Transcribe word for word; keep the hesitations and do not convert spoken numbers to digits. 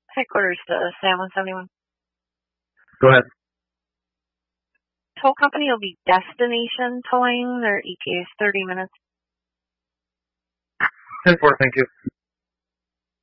Headquarters to Sam one seventy-one. Go ahead. Tow company will be Destination Towing. Their E T A is thirty minutes. ten four, thank you.